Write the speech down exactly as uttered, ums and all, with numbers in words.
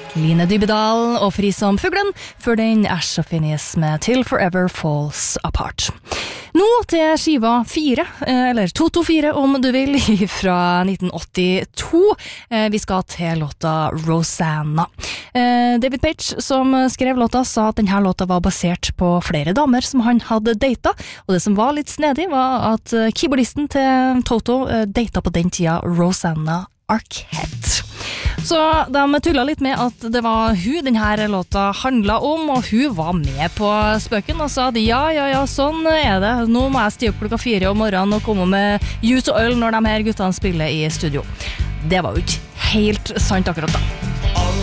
Line Dybedal og Fri som fuglen, før den Ash og Phineas med Till Forever Falls Apart. Nå til skiva fire, eller to to fire om du vil, fra nitten åttito. Vi skal til låta Rosanna. David Page, som skrev låta, sa at denne låta var basert på flere damer som han hadde data, og det som var litt snedig var at keyboardisten til Toto data på den tida Rosanna Arquette. Så de tullet litt med at det var hun denne låta handlet om, og hun var med på spøken og sa at ja, ja, ja, sånn er det. Nå må jeg stige opp klokka fire om morgenen og komme med juice og øl når de her guttene spiller i studio. Det var jo ikke helt sant akkurat da.